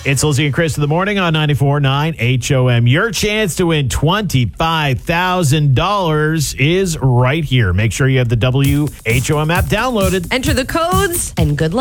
It's Lizzie and Chris in the morning on 94.9 HOM. Your chance to win $25,000 is right here. Make sure you have the WHOM app downloaded. Enter the codes and good luck.